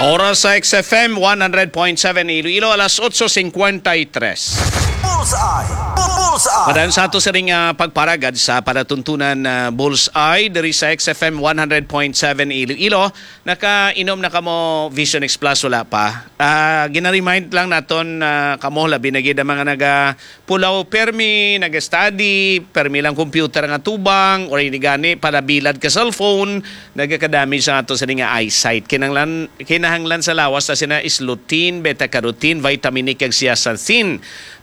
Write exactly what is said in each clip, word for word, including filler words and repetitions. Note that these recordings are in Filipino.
Oras sa X F M one hundred point seven Iloilo, alas eight fifty-three. Bullseye! Bullseye! Padaan sa ato sa ring uh, pagparagad sa palatuntunan na uh, Bullseye diri sa X F M one hundred point seven Iloilo. Nakainom na kamo Vision X Plus, wala pa. Uh, Gina-remind lang naton uh, kamo labi na gid ang mga naga pulaw permi, naga-study, permi lang computer nga tubang or ini gani para bilad ka cellphone, nagakadami sa ato sa ring uh, eyesight. Kinahanglan kinahanglan sa lawas na sina is lutein, beta-carotene, vitamin E kag zeaxanthin.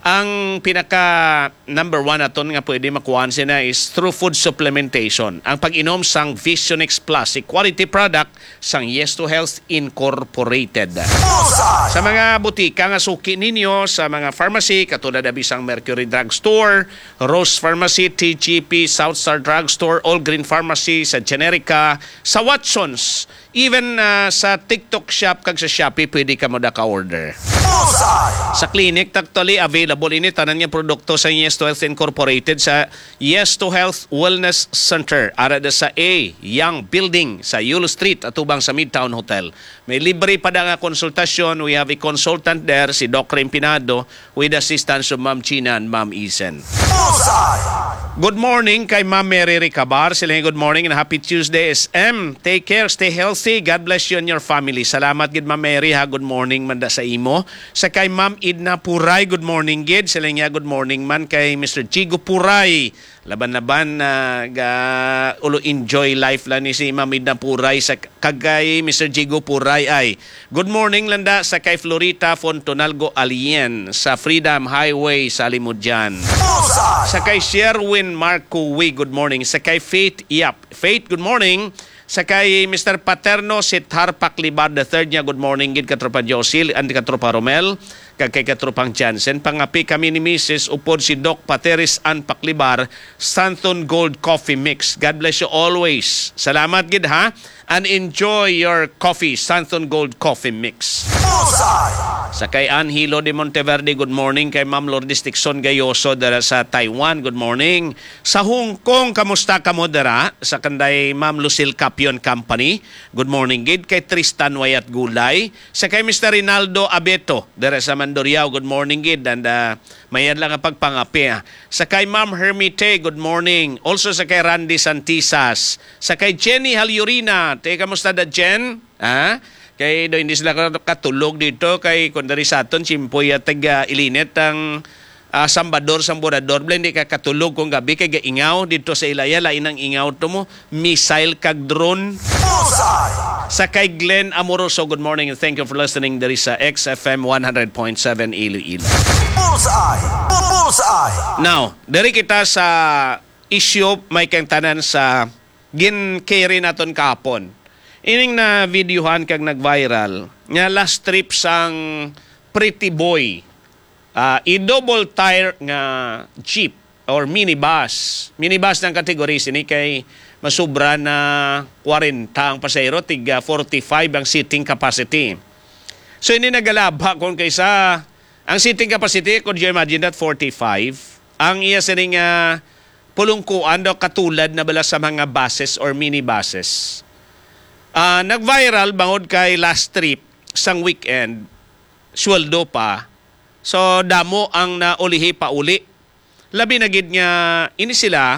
Ang pinaka number one aton nga pwede makuhaan sina is through food supplementation. Ang pag-inom sang Vision X Plus, si quality product sang Yes to Health Incorporated. Bullseye! Sa mga butika nga suki ninyo, sa mga pharmacy, katulad na bisang Mercury Drugstore, Rose Pharmacy, T G P, Southstar Drugstore, All Green Pharmacy, sa Generica, sa Watsons, even uh, sa TikTok Shop kag sa Shopee, pwede ka mo da ka-order. Bullseye! Sa clinic, totally available ini tanan nga produkto sa Yes to Health Incorporated sa Yes to Health Wellness Center. Ara da sa A, Young Building sa Yulo Street atubang sa Midtown Hotel. May libre pa da nga konsultasyon. We have a consultant there, si Doc Rempinado, with assistance of Ma'am China and Ma'am Isen. Bullseye! Good morning kay Ma'am Mary Ricabar. Sila good morning and happy Tuesday S M. Take care, stay healthy. God bless you and your family. Salamat gid Ma'am Mary ha. Good morning man da sa imo. Sa kay Ma'am Idna Puray, good morning gid. Sila nga good morning man kay Mister Chigo Puray. Laban-laban na uh, ga ulo enjoy life lang ni si Ma'am Idna Puray sa kagay Mister Chigo Puray ay. Good morning landa sa kay Florita Fontonalgo Alien sa Freedom Highway sa Limudyan. Sa kay Sherwin Marco Way, good morning. Sa kay Faith Yap. Faith, good morning. Sa kay Mister Paterno Sithar Paklibar the third niya, good morning gid katropa Josil and katropa Romel, kag kay katropang Jansen. Pangapi kami ni Missus upod si Doc Pateris and Paklibar, Santon Gold Coffee Mix. God bless you always. Salamat gid ha. And enjoy your coffee, Santon Gold Coffee Mix. Bullseye! Sa kay Anhilo de Monteverde, good morning. Kay Ma'am Lourdes Tixon Gayoso dara sa Taiwan, good morning. Sa Hong Kong, kamusta ka mo dara? Sa kanday Ma'am Lucille Capion Company, good morning gid. Kay Tristan Wayat Gulay. Sa kay Mister Rinaldo Abeto dara sa Mandurriao, good morning gid. And uh, mayan lang ang pagpangapi. Ha? Sa kay Ma'am Hermite, good morning. Also sa kay Randy Santisas. Sa kay Jenny Halyurina, te kamusta da Jen? Ha? Kay do hindi sila katulog dito kay kung dari sa aton simpoy at taga ilinit ang uh, sambador samburador bla hindi ka katulog kung gabi kay gaingaw dito sa Ilaya lain ang ingaw to mo missile kag drone. Bullseye! Sa kay Glenn Amoroso, good morning and thank you for listening dari sa X F M one hundred point seven Iloilo. Bullseye! Bullseye! Now, dari kita sa issue may kang tanan sa gin-carry naton kahapon. Ining na videohan kag nag-viral nga last trip sang Pretty Boy, uh, i-double tire nga jeep or minibus. Minibus ng kategory sini kay masubra na forty ang pasahero, tiga forty-five ang seating capacity. So ini nagalaba kung kaysa ang seating capacity, could you imagine that, forty-five? Ang iya sining uh, pulungkuan daw katulad na bala sa mga buses or minibuses. Uh, nag-viral bangod kay last trip sang weekend, sweldo pa. So damo ang naulihi pa uli. Labi na gid nga ini sila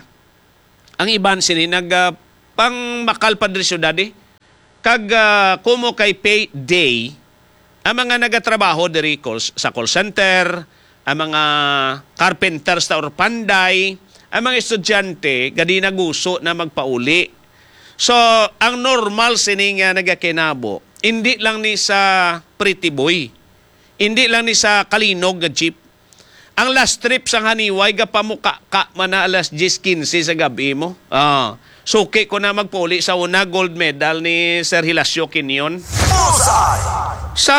ang iban sini nag uh, pang makal pa diri syudad eh. Kag uh, kumo kay pay day ang mga nagatrabaho diri sa call center, ang mga carpenters ta or panday, ang mga estudyante gadi naguso na magpauli. So, ang normal sining nga nagakinabo, hindi lang ni sa Pretty Boy, hindi lang ni sa Kalinog nga jeep. Ang last trip sa Haniway, gapamuka ka man na alas ten fifteen sa gabi mo. Ah, suki ko na magpuli sa una gold medal ni Sir Hilasio Quinion. Bullseye! Sa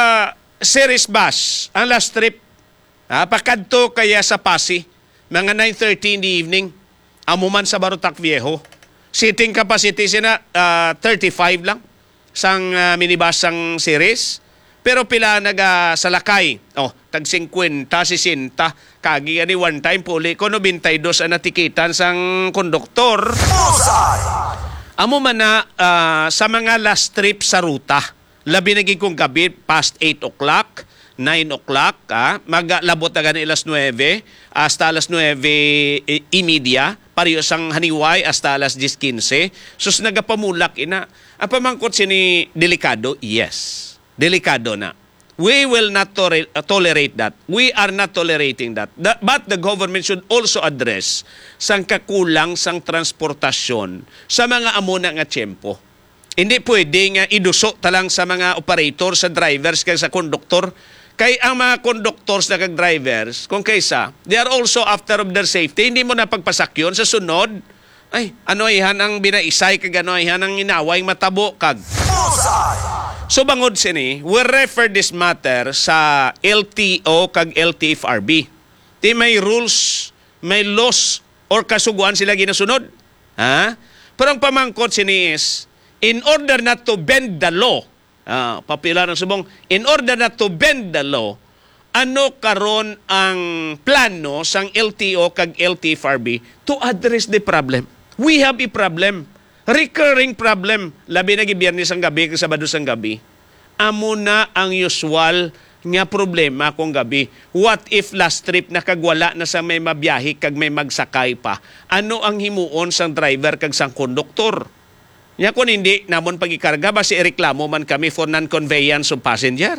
series bus, ang last trip, ah, pakadto kaya sa Pasig, mga nine thirty in the evening, amuman sa Barutak Viejo. Seating capacity sina uh, thirty-five lang sang uh, minibus sang series. Pero pila naga salakay. Oh, tag fifty, sixty kagi ani one time puli ko no twenty-two ang natikitan sang konduktor. Bullseye! Amo man na uh, sa mga last trip sa ruta. labi na gid kong gabi past eight o'clock, nine o'clock, ah, maglabot na gani alas nueve hasta alas nueve y media, pariyo sang haniway hasta alas diyes quince. Sus nagapamulak ina. Ang pamangkot sini delikado? Yes. Delikado na. We will not to- tolerate that. We are not tolerating that. The- but the government should also address sang kakulang sang transportasyon sa mga amuna nga tiyempo. Hindi pwede nga iduso talang sa mga operator, sa drivers, kay sa konduktor. Kay ang mga conductors na kag-drivers, kung kaysa, they are also after of their safety. Hindi mo na pagpasakyon sa sunod. Ay, ano ihan ang binaisay, kag ano ihan ang inaway matabo, kag. Bullseye. So bangod sini, we refer this matter sa L T O kag L T F R B. Di may rules, may laws, or kasuguan sila ginasunod. Ha? Pero ang pamangkot sini is, in order not to bend the law, ah, papila ng subong, in order not to bend the law, ano karon ang plano sang L T O kag L T F R B to address the problem? We have a problem. Recurring problem. Labi na gibiyernes ang gabi, kag Sabado sang gabi. Amo na ang usual nga problema kung gabi. What if last trip nakagwala na sa may mabiyahe kag may magsakay pa? Ano ang himuon sang driver kag sang konduktor? Nya kung hindi namon pagikarga ba si reklamo man kami for non-conveyance of passenger.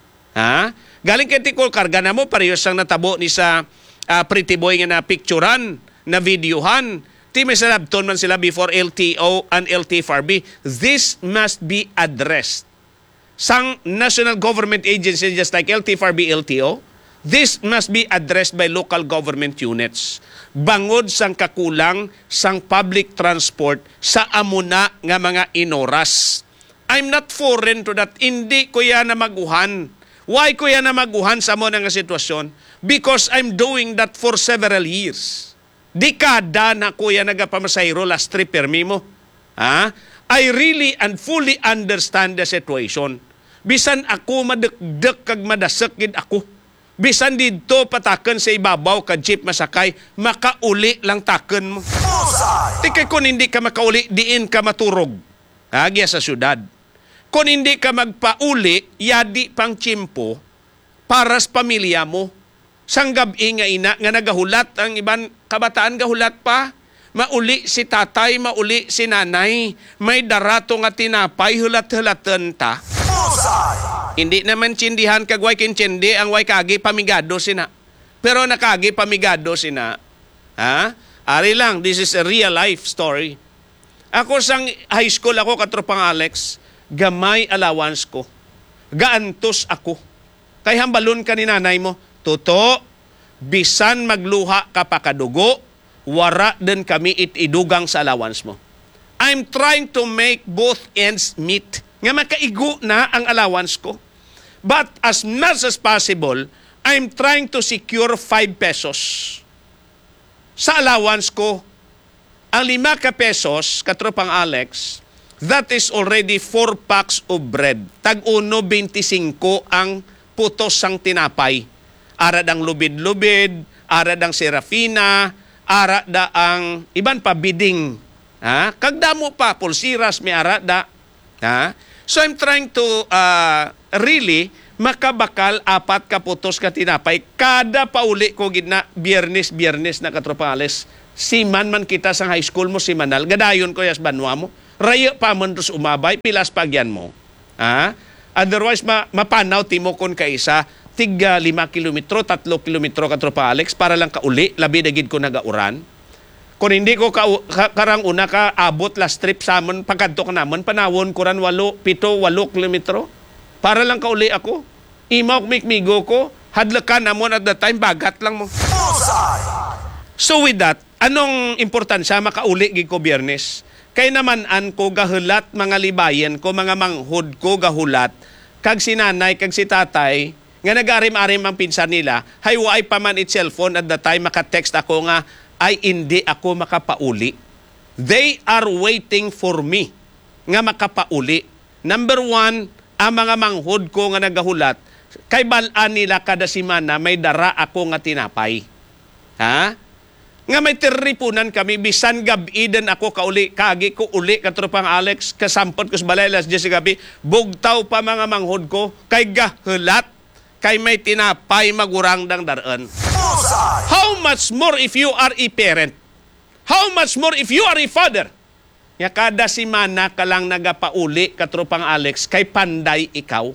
Ha? Galing kay tikol karga namo parehas sang natabo ni sa uh, pretty boy nga na picturean, na videohan. Ti may salabton man sila before L T O and L T F R B. This must be addressed. Sang national government agencies just like L T F R B, L T O, this must be addressed by local government units. Bangod sang kakulang sang public transport sa amuna nga mga inoras. I'm not foreign to that. Hindi ko yan na maguhan. Why ko yan na maguhan sa mo nga sitwasyon? Because I'm doing that for several years. Dekada na kuya nagapamasayro last trip permi mo. Ha? I really and fully understand the situation. Bisan ako madekdek kag madasakid ako. Bisan dito pataken sa ibabaw ka jeep masakay, makauli lang taken mo. Bullseye. Tikay kung hindi ka makauli, diin ka maturog. Hagya sa syudad. Kung hindi ka magpauli, yadi pang tiyempo para sa pamilya mo. Sanggab-i nga ina, nga nagahulat, ang iban kabataan gahulat pa. Mauli si tatay, mauli si nanay. May darato nga tinapay, hulat-hulatan ta. Bullseye. Hindi naman tsindihan kag way kintsindi, ang way kagi pamigado sina. Pero nakagi pamigado sina. Ha? Ari lang, this is a real life story. Ako sang high school ako, katropang Alex, gamay allowance ko. Gaantos ako. Kay hambalon ka ni nanay mo, Toto, bisan magluha ka pa kadugo, wara din kami itidugang sa allowance mo. I'm trying to make both ends meet. Nga makaigo na ang allowance ko. But as much as possible, I'm trying to secure five pesos. Sa allowance ko, ang lima ka pesos, katropang Alex, that is already four packs of bread. Tag-uno, twenty-five ang putos sang tinapay. Ara dang lubid-lubid, ara dang Serafina, ara da ang iban pa biding. Ha? Kagdamo pa pulsiras may ara da. Ha? So I'm trying to uh, really makabakal apat ka putos ka tinapay kada pauli ko gidna biyernes biyernes na katropales. Siman man kita sa high school mo simanal, gadayon ko yas banwa mo. Rayo pa man tos umabay pilas pagyan mo. Ha? Otherwise ma mapanaw timo kon kaisa tiga lima kilometro, tatlo kilometro ka tropa Alex para lang kauli, labi na gid ko nagauran. Kung hindi ko ka, ka, karang una ka abot last trip sa amon, pagkanto ka naman, panawon ko ran walo, pito, walo kilometro. Para lang kauli ako. Imaw mikmigo ko, hadlakan namon at that time, bagat lang mo. Bullseye. So with that, anong importansya makauli gid ko biyernes? Kay naman an ko gahulat mga libayen ko, mga manghod ko gahulat, kag si nanay, kag si tatay, nga nag-arim-arim ang pinsan nila, hay waay pa man it cellphone at the time, makatext ako nga, ay hindi ako makapauli. They are waiting for me nga makapauli. Number one, ang mga manghod ko nga nagahulat, kay balaan nila kada simana may dara ako nga tinapay. Ha? Nga may tirripunan kami, bisan gabi din ako kauli, kaagi ko uli, katropang Alex, kasampot ko sa balay, alas diyes sa gabi, bugtaw pa mga manghod ko, kay gahulat, kay may tinapay magurang dang daraan. Bullseye! How much more if you are a parent? How much more if you are a father? Ya kada simana ka lang nagapauli, katropang Alex, kay panday ikaw.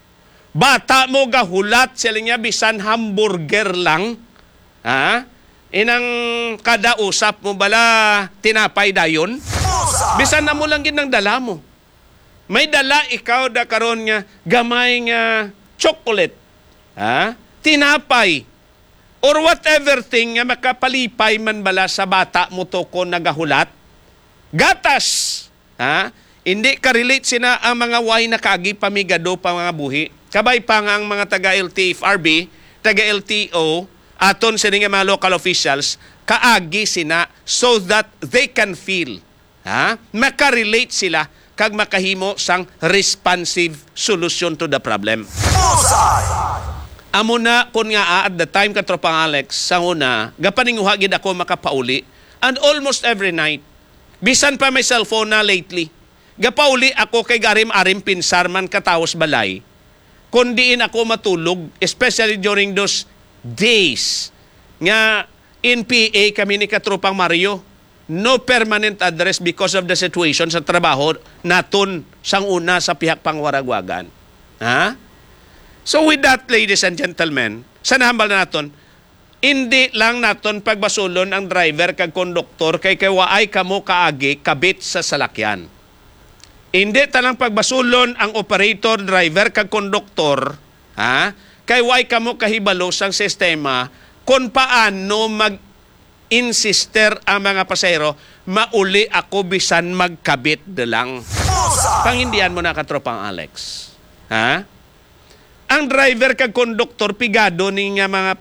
Bata mo gahulat, sila niya, bisan hamburger lang, ha? Inang kada usap mo bala tinapay dayon. Bullseye! Bisan na mo lang gid ng dala mo. May dala ikaw da karon nga gamay nga chocolate, ha? Tinapay or whatever thing nga makapalipay man bala sa bata mo to ko nagahulat. Gatas, ha? Hindi ka relate sina ang mga way na kagi pamigado pa mga buhi. Kabay pa nga ang mga taga L T F R B, taga L T O, aton sa nga mga local officials, kaagi sina so that they can feel, ha? Makarelate sila kag makahimo sang responsive solution to the problem. Bullseye! Amo na kun nga at the time katropang Alex, sa una, gapaninguha gid ako makapauli and almost every night, bisan pa may cellphone na lately, gapauli ako kay garim-arim pinsar man katawos balay, kundiin ako matulog, especially during those days nga in P A kami ni katropang Mario, no permanent address because of the situation sa trabaho naton sang una sa pihak pangwaragwagan. Ha? So with that, ladies and gentlemen, sa nahambal na naton, hindi lang naton pagbasulon ang driver kag konduktor kay kay waay kamo kaagi kabit sa salakyan. Hindi talang pagbasulon ang operator, driver kag konduktor, ha? Kay way kamo kahibalo sang sistema kung paano mag-insister ang mga pasahero, mauli ako bisan magkabit de lang. Pangindihan mo na katropang Alex. Ha? Ang driver kag konduktor pigado ni nga mga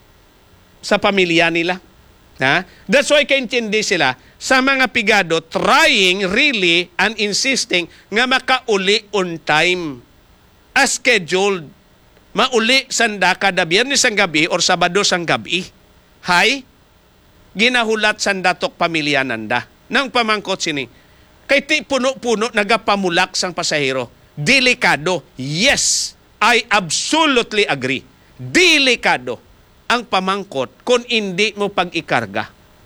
sa pamilya nila. Ha? That's why kaintindi sila sa mga pigado trying really and insisting nga makauli on time as scheduled. Mauli sanda kada Biyernes ang gabi or Sabado sang gabi. Hay, ginahulat sanda tok pamilya nanda. Nang pamangkot sini, kay ti puno-puno nagapamulak sang pasahero. Delikado. Yes, I absolutely agree. Delikado ang pamangkot kung hindi mo pag-ikarga.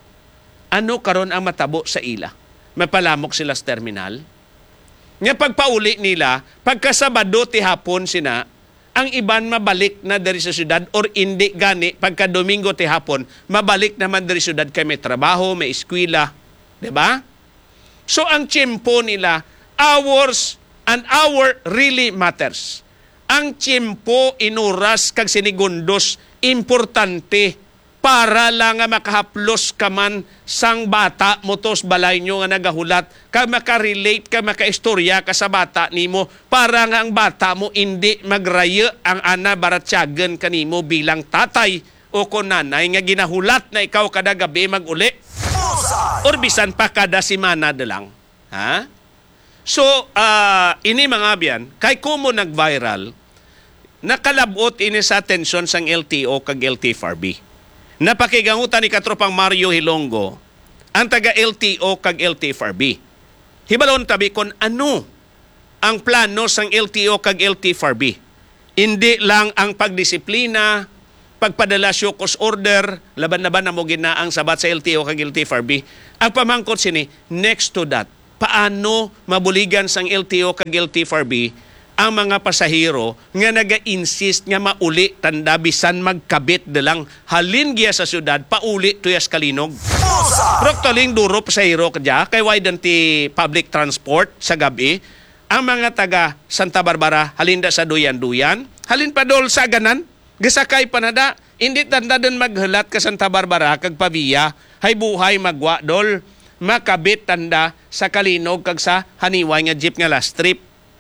Ano karon ang matabo sa ila? Mapalamok sila sa terminal? Nga pagpauli nila, pagkasabado ti hapon sina, ang iban mabalik na dari sa syudad or hindi gani pagka Domingo ti hapon mabalik naman dari syudad kay may trabaho, may eskwela, di ba? So ang tiyempo nila, hours and hour really matters. Ang tiyempo inuras kag sinigundos importante para lang nga makahaplos ka man sang bata mo tos balay nyo nga nagahulat, ka makarelate, ka makaistorya ka sa bata nimo, para nga ang bata mo hindi magraya ang ana baratsyagan kanimo bilang tatay o ko nanay nga ginahulat na ikaw kada gabi mag-uli. Or bisan pa kada simana de lang. Ha? So, uh, ini mga biyan, kay kumo nag-viral, nakalabot ini sa atensyon sang L T O kag L T F R B. Napakigangutan ni katropang Mario Hilonggo ang taga L T O kag L T F R B. Hibalon tabi kon ano ang plano sang L T O kag L T F R B. Hindi lang ang pagdisiplina, pagpadala syokos order, laban-laban na mo ginaang sabat sa L T O kag L T F R B. Ang pamangkot sini, next to that, paano mabuligan sang L T O kag L T F R B ang mga pasahero nga naga-insist nga mauli tanda bisan magkabit de lang halin giya sa syudad pauli tuyas kalinog. Proktoling duro pasahero kadya kay widen ti public transport sa gabi ang mga taga Santa Barbara halinda sa duyan-duyan halin pa dol sa ganan gasakay panada hindi tanda din maghalat ka Santa Barbara kag Pavia hay buhay magwa dol makabit tanda sa kalinog kag sa haniway nga jeep nga last trip.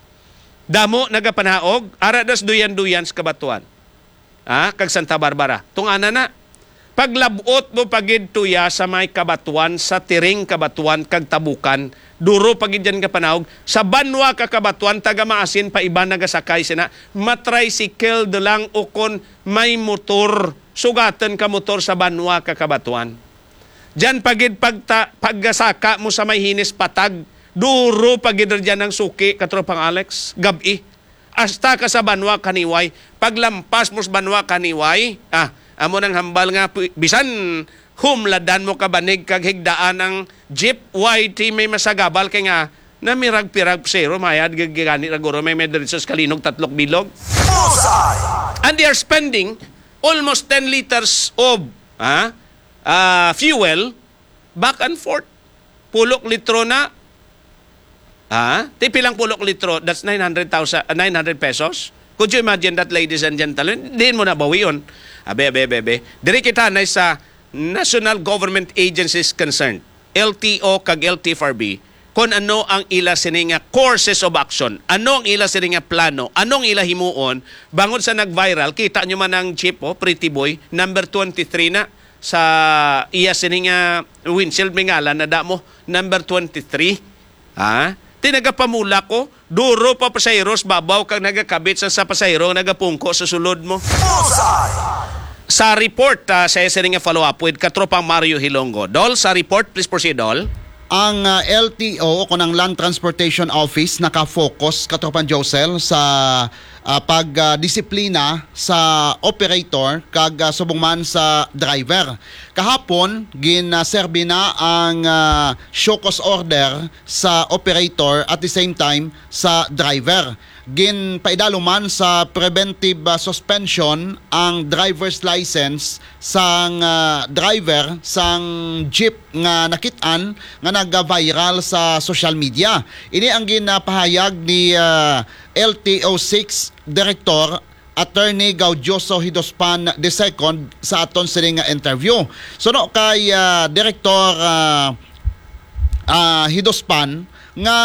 Damo nagapanaog, aradas duyan-duyan sa kabatuan. Ah, kag Santa Barbara. Tungana na. Paglabot mo pagid tuya sa may kabatuan, sa tiring kabatuan, kag tabukan, duro pagid dyan ka panaog, sa banwa ka kabatuan, taga maasin pa iba nagasakay sina, matricycle de lang o kon may motor, sugatan ka motor sa banwa ka kabatuan. Diyan pagid pagta, paggasaka mo sa may hinis patag, duro pagid diyan ng suki katropang Alex, gabi. Hasta ka sa banwa kaniway, paglampas mo sa banwa kaniway, ah, amo nang hambal nga bisan humladan mo ka banig kag higdaan ng jeep Y T may masagabal kay nga namirag-pirag zero mayad gagani raguro may medresos kalinog tatlok bilog. Bullseye. And they are spending almost ten liters of ah, uh, fuel back and forth. Pulok litro na. Ah, tipi lang pulok litro, that's nine hundred thousand, uh, nine hundred pesos. Could you imagine that, ladies and gentlemen? Diin mo na bawi yun. Abe, abe, abe, abe. Diri kita na sa National Government Agencies concerned, L T O kag L T F R B, kung ano ang ila sininga courses of action, ano ang ila sininga plano, anong ila himuon, bangon sa nag-viral, kita nyo man ang chip, oh, Pretty Boy, number twenty-three na, sa iya sininga windshield mingala na damo, number twenty-three. Ha? Tinagapamula ko, duro pa pasayros, babaw kang nagakabit sa sa pasayro, nagapungko sa sulod mo. Bullseye. Sa report, uh, sa isa nga follow-up with Katropang Mario Hilongo. Dol, sa report, please proceed, Dol. Ang uh, L T O o kunang Land Transportation Office naka-focus Katropan Josel sa uh, pagdisiplina uh, sa operator kag uh, subong sa driver. Kahapon ginaserbi na ang uh, show cause order sa operator at the same time sa driver. Gin paidaluman sa preventive uh, suspension ang driver's license sang uh, driver sang jeep nga nakitaan nga nag-viral sa social media. Ini ang ginapahayag ni uh, L T O six Director Attorney Gaudioso Hidospan the second sa aton sining interview. So no kay uh, Director uh, uh, Hidospan nga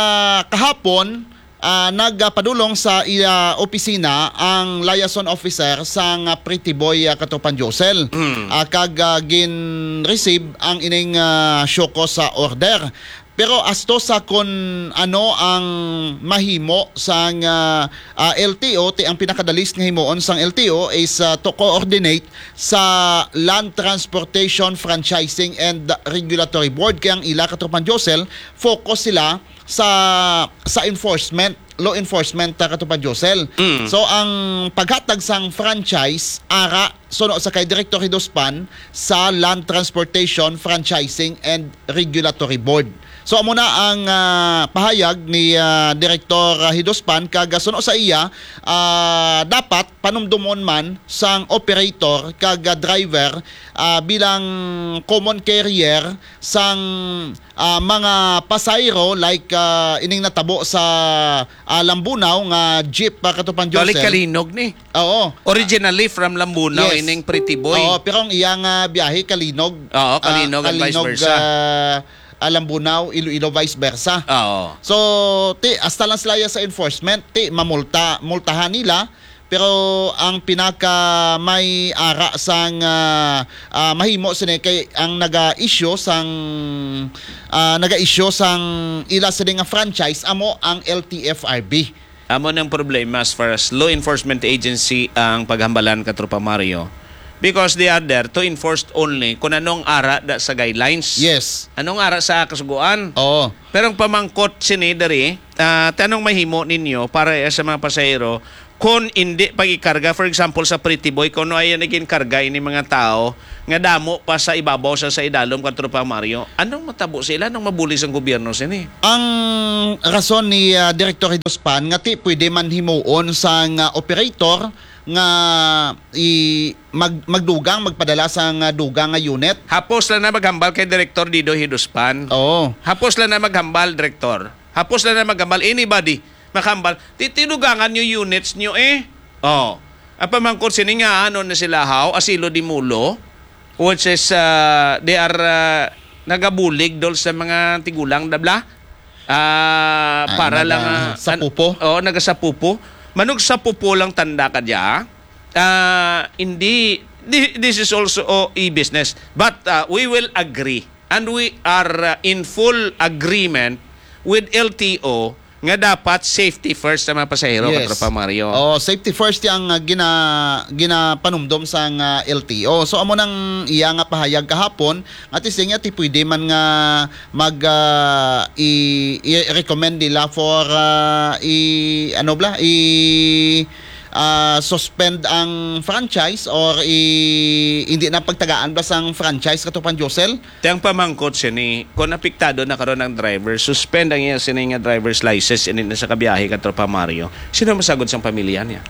kahapon Uh, nagpadulong sa uh, opisina ang liaison officer sang uh, Pretty Boy uh, Katopan Josel. Mm. Uh, kag uh, gin-receive ang ining uh, syoko sa order. Pero asto sa kun ano ang mahimo sang uh, uh, L T O, ti ang pinakadalis nga himuon sang L T O is uh, to coordinate sa Land Transportation Franchising and Regulatory Board. Kaya ang ila Katopan Josel, focus sila sa sa enforcement, law enforcement ta Katopan Josel. Mm. So ang paghatag sang franchise ara suno sa kay Director Hidospan sa Land Transportation Franchising and Regulatory Board. So amo na ang uh, pahayag ni uh, Director uh, Hidospan kag suno sa iya uh, dapat panumdumon man sang operator kag uh, driver uh, bilang common carrier sang uh, mga pasayro like uh, ining natabo sa uh, Lambunaw nga jeep uh, Katopan Josel. Balik kalinog ni. Oo. Originally from Lambunaw, yes. Ining Pretty Boy. Oo, pero ang iyang uh, biyahe kalinog. Oo, kalinog uh, at vice versa. Uh, Lambunaw, Iloilo, vice versa. Oo. So, ti, hasta lang sila sa enforcement, ti, mamulta, multahan nila, pero ang pinaka may ara sang uh, uh, mahimo sini kay ang naga-issue sang uh, naga-issue sang ila sini nga franchise amo ang L T F R B. Amo ng problema as far as law enforcement agency ang paghambalan Katropa Mario. Because they are there to enforce only kung anong ara da sa guidelines. Yes. Anong ara sa kasuguan. Oo. Pero ang pamangkot sini dari, uh, tanong mahimo ninyo para sa mga pasahero, kung hindi pag-ikarga, for example sa Pretty Boy, kung ano ay naging karga ini mga tao, nga damo pa sa ibabaw sa sa idalom Katropa Mario, anong matabo sila? Anong mabulis ang gobyerno sini? Ang rason ni uh, Director Hidospan nga ti pwede man himuon sang uh, operator nga i mag, magdugang magpadala sang uh, dugang nga unit. Hapos lang na maghambal kay Director Dido Hidospan. Oo. Hapos lang na maghambal, Director. Hapos lang na maghambal. Anybody maghambal. Titinugangan nyo units nyo eh. Oh. Ang pamangkot sini nga ano na sila how, asilo di mulo, which is uh, they are uh, nagabulig dol sa mga tigulang dabla. Uh, para naga, lang uh, sa pupo. Oo, oh, naga sa pupo. Manog sa pupo lang tanda ka diya. Uh, hindi this is also oh, e-business, but uh, we will agree and we are uh, in full agreement with L T O nga dapat safety first sa mga pasahero, Katropa Mario. Oh, safety first yang uh, gina ginapanumdom sa uh, L T O. So amo nang iya nga pahayag kahapon at ising nga ti pwede man nga mag uh, i, i-recommend nila for uh, i ano bla i uh, suspend ang franchise or i, hindi na pagtagaan ba sang franchise Katropan Josel? Tiyang pamangkot siya ni, kung apektado na karon ng driver, suspend ang iya sinay nga driver's license init na sa kabiyahe Katropa Mario. Sino masagod sang pamilya niya?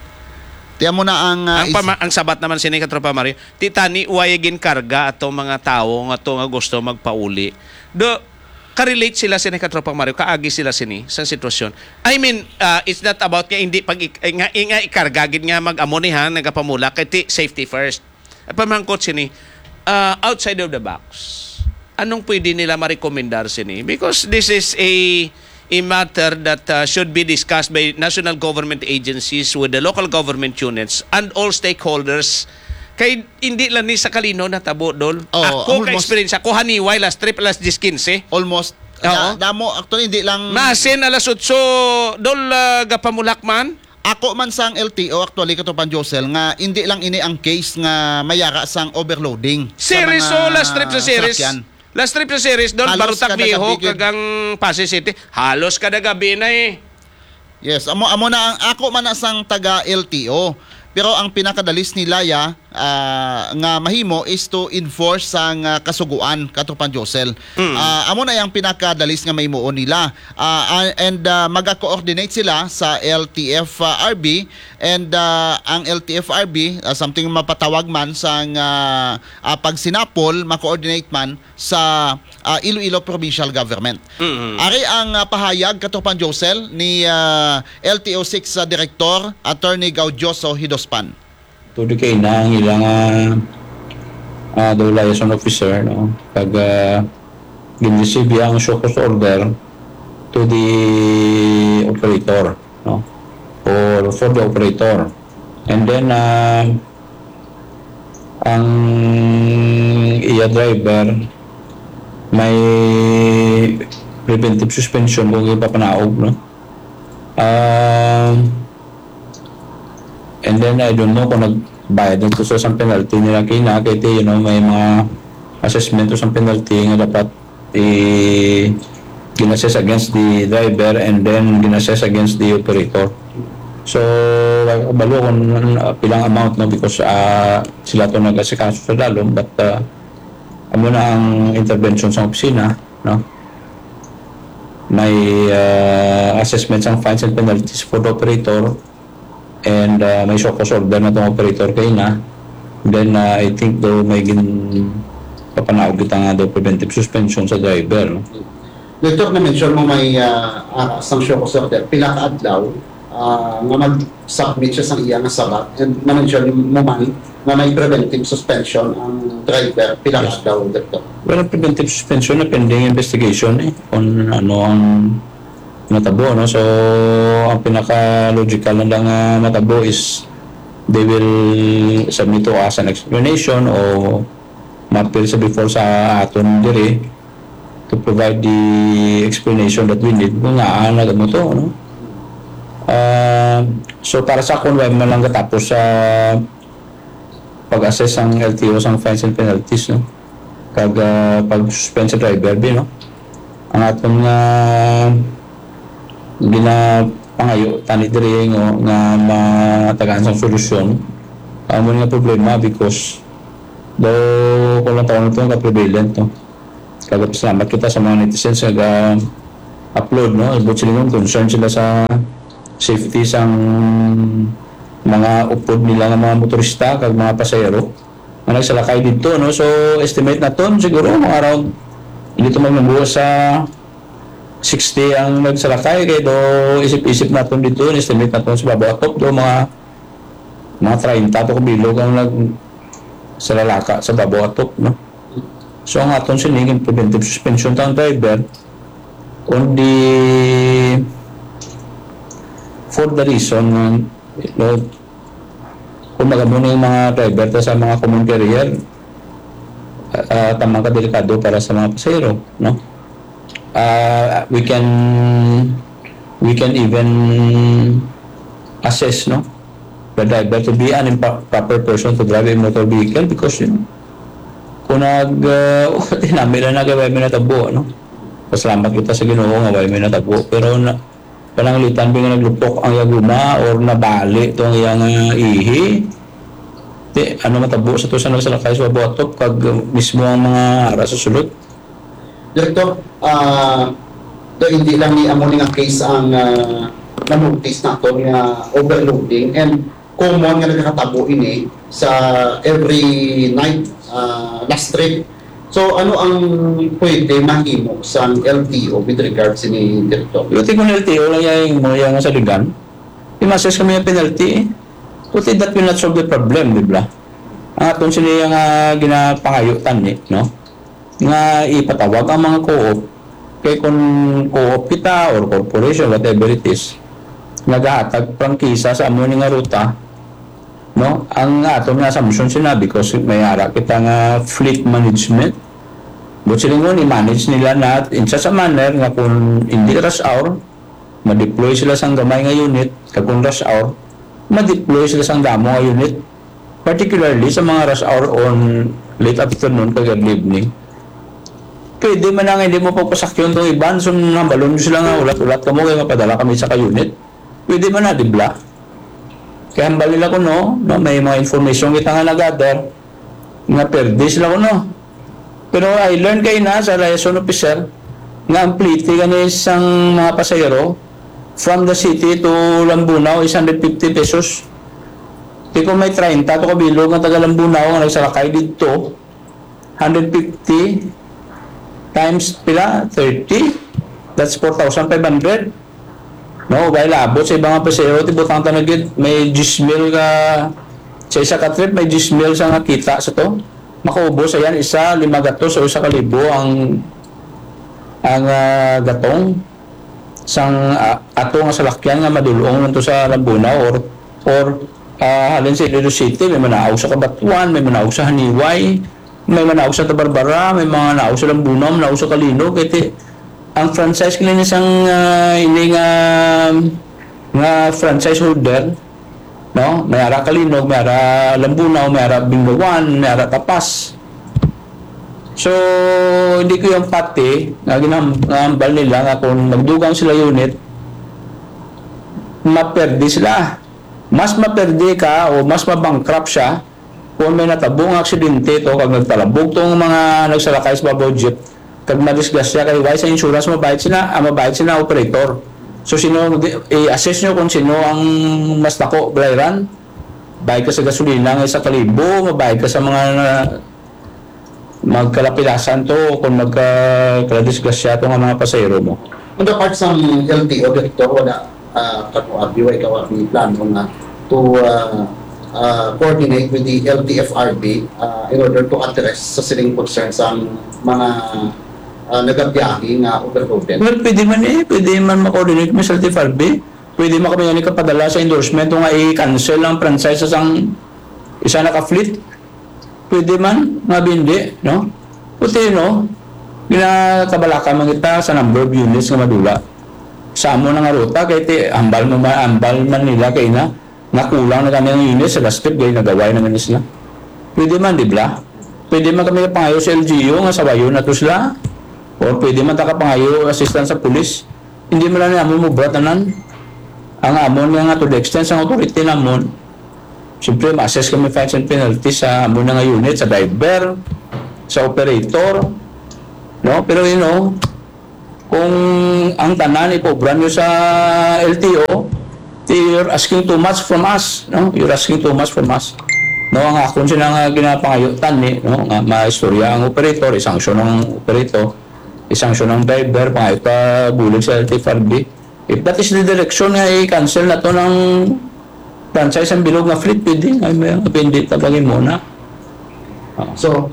Tiyan mo na ang uh, ang, pama- ang sabat naman sinay Katropa Mario, titani uwayagin karga ato mga tao nga to nga gusto magpauli. Do ka-relate sila sini Katropa Mario, kaagi sila sini sa sitwasyon. I mean, uh, it's not about nga hindi pag nga, nga ikargagid nga mag-amonihan nagapamula kay ti safety first. At pamangkot sini, uh, outside of the box, anong pwede nila ma-recommendar sini? Because this is a a matter that uh, should be discussed by national government agencies with the local government units and all stakeholders. Kay hindi lang ni sa kalino na tabo dol. Oh, ako ka experience ako haniway last trip alas ten fifteen. Almost. Oo. Na, damo actually hindi lang Masin alas eight dol uh, gapamulak man. ako man sang L T O actually Katropan Josel nga hindi lang ini ang case nga mayara sang overloading. Series sa mga oh, last trip sa series. sasakyan. Last trip sa series dol Halos Barutak kada Viejo gabi, kagang Pasay City. Halos kada gabi na eh. Yes, amo amo na ang ako man na sang taga L T O. Pero ang pinakadalis ni Laya uh, nga mahimo is to enforce ang uh, kasuguan Katropan Josel. Mm. Uh, amo na yung pinakadalis nga mahimuon nila. Uh, and uh, maga-coordinate sila sa L T F R B and uh, ang L T F R B uh, something mapatawag man sa uh, uh, pag sinapol ma-coordinate man sa uh, Iloilo Provincial Government. Mm-hmm. Ari ang uh, pahayag Katropan Josel ni uh, L T O six uh, Director Attorney Gaudioso Hidospan. Tuloy kay na ang ilang uh, uh, the liaison officer no pag uh, gin-receive ang show cause order to the operator no or for the operator and then uh, ang iya driver may preventive suspension kung ipapanaog no uh, and then I don't know kung nagbayad nito sa isang penalty nila kina kaya you know may mga assessment o isang penalty nga dapat i ginassess against the driver and then ginassess against the operator. So balo kung uh, pilang amount no because uh, sila to nag-asikaso sa lalong but uh, amo na ang intervention sa opisina no may uh, assessments ang fines and penalties for the operator and uh, may show cause order na itong operator kayo na then uh, I think daw may gin papanaog kita nga daw preventive suspension sa driver no? Dito na mention mo may uh, uh, sang show cause order pila ka adlaw uh, nga mag-submit siya sang iya nga sabat and na-mention mo man na may preventive suspension ang driver pila ka adlaw dito. Well, preventive suspension na pending investigation eh kung ano ang matabo no so ang pinaka logical na lang uh, matabo is they will submit to us an explanation o mapil sa before sa aton diri to provide the explanation that we need kung nga na mo to no uh, so para sa akon wala man lang katapos sa pag-assess ang L T O sang fines and penalties no kag uh, pag-suspend sa driver bi no ang aton nga uh, ginapangayo tani diri ngo nga matagaan sang solusyon amo nga problema because do ko lang taon ito nga prevalent no kaya salamat kita sa mga netizens nga upload no but sila yung concern sila sa safety sang mga upod nila nga mga motorista kag mga pasahero nga nagsalakay dito no so estimate na ton siguro mga around dito magnabuo sa sixty ang nagsalakay kay do isip-isip naton dito estimate naton sa babaw top do mga mga thirty to kabilog ang nag sa lalaka sa babaw top no so ang aton sinigin preventive suspension tang driver on the for the reason no, kung magamuno yung mga driver ta sa mga common carrier uh, tamang kadelikado para sa mga pasahero no Uh, we can we can even assess, no, the driver to be an improper person to drive a motor vehicle because, you know, kung nag, uh, tinami na nagaway mo natabo, no? Pasalamat kita sa Ginoo nga way may natabo. Pero na, pananglitan ba nga naglupok ang yaguma or nabali ito ang iyang uh, ihi. Di, ano matabo sa to sa nagsalakay sa botop kag mismo ang mga aras sa sulod. Direktor, ah, uh, hindi lang ni amo nga case ang uh, na-notice na ito nga overloading and common nga nagkakatabo ini sa every night uh, last trip. So ano ang pwede mahimo sa L T O with regards ni Direktor? Luti kung L T O lang yung mo yung sa ligan, imasas kami yung penalty. Luti that will not solve the problem, di ba? Ang atong sila yung uh, ginapangayutan ni, no? Nga ipatawag ang mga co-op kay kung co-op kita or corporation, whatever it is, naghahatag prangkisa sa amo nga ruta, no? Ang atong nga assumption sinabi ko may ara kita nga fleet management, but sila nga i-manage nila na in such a manner nga kung hindi rush hour ma-deploy sila sang gamay nga unit, kag kung rush hour ma-deploy sila sang damo nga unit, particularly sa mga rush hour on late afternoon kag early evening. Pwede man nga hindi mo papasakyon itong iban, so nga balon sila nga ulat-ulat ka mo kaya mapadala kami sa ka-unit. Pwede man na, di ba? Kaya ang balila ko, no, no, may mga information kita nga nag-gather, nga perde sila ko, no. Pero I learned kayo na sa liaison officer, nga ang pliti ka na isang mga pasayero, from the city to Lambunao is one hundred fifty pesos. Di ko may thirty to kabilog ng taga Lambunao nga nagsalakay dito, one hundred fifty times pila, thirty, that's four thousand five hundred. No, bay labot sa ibang pasero ti butang tanagid may ten mil ka sa isa ka trip, may ten mil sa nga kita sa to. Makaubos ayan isa lima gatos o isa ka libo ang ang uh, gatong sang uh, ato nga salakyan nga madulong nganto sa Lambunao or or uh, halin sa Iloilo City, may manaaw sa Kabatuan, may manaaw sa Haniway, may manaaw sa Tabarbara, may mga naaw sa Lambunao, manaaw sa Kalino, kaya ang franchise kaya isang uh, hindi nga nga franchise holder, no? May ara Kalinog, may ara Lambunao, may ara Bingawan, may ara Tapas. So, hindi ko yung pati na ginambal nila nga kung magdugang sila unit, maperde sila. Mas maperde ka o mas mabankrupt siya kung may natabong aksidente to kag nagtalabog tong mga nagsalakay sa babaw jeep kag madisgrasya kay why sa insurance mabayad sila, ah, mabayad sila operator. So sino i-assess nyo kung sino ang mas nako bayaran? Bayad ka sa gasolina ng isa kalibo, mabayad ka sa mga uh, magkalapilasan to kung magkadisgrasya to ng mga pasahero mo. On the part sa L T O, Direktor, wala uh, katuabi, wala kawabi plano na to uh, uh, coordinate with the L T F R B uh, in order to address sa siling concerns ang mga uh, nagabiyahe nga overloaded. Well, pwede man eh. Pwede man ma-coordinate mo sa L T F R B. Pwede man kami yan ikapadala sa endorsement o nga i-cancel ang franchise sa isang isa naka-fleet. Pwede man, nga bindi, no? Puti, no? Ginakabalaka man kita sa number of units nga madula. Sa amo na nga ruta, kaya ti, ambal man, ambal man nila kaya na, nakulang na kanyang units sa last trip, kaya nagaway naman sila. Pwede man, di ba? Pwede man kami pangayo sa L G U, nga sabayo na to sila. O pwede man takapangayo, assistant sa pulis. Hindi man lang amo mo bratanan. Ang amon nga to the extent sa authority namon, siyempre, ma-assess kami fines and penalties sa muna nga unit, sa driver, sa operator, no? Pero you know, kung ang tanan ipobran nyo sa L T O, you're asking too much from us, no? You're asking too much from us. No, ang akon sila nga ginapangayutan ni, no? Nga maistorya ang operator, isanksyon ng operator, isanksyon ng driver, pangayot ka bulig sa L T F R B. If that is the direction nga i-cancel na to ng franchise ang bilog na fleet, pwede ay may pindi tabagin muna. Oh. So,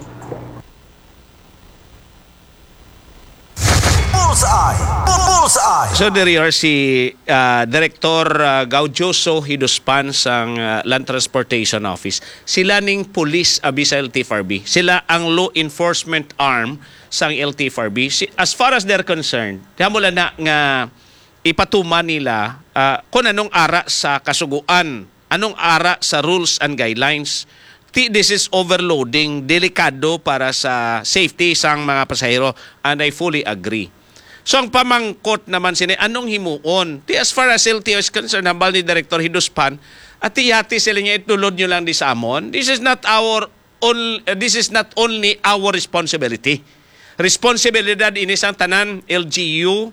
Bullseye! Bullseye! So, diriyor si uh, Director uh, Gaudioso Hiduspan sang uh, Land Transportation Office. Sila ning police abi sa L T F R B. Sila ang law enforcement arm sang L T F R B. Si, as far as they're concerned, kaya mula na nga ipatuman nila ah, kung anong ara sa kasuguan, anong ara sa rules and guidelines. Ti- This is overloading, delikado para sa safety sang mga pasahero, and I fully agree. So ang pamangkot naman sini, anong himuon? Ti as far as L T O is concerned, hambal ni Director Hiduspan, at tiyati sila niya itulod nyo lang di sa amon. This is not our on, uh, this is not only our responsibility. Responsibilidad ini sang tanan L G U,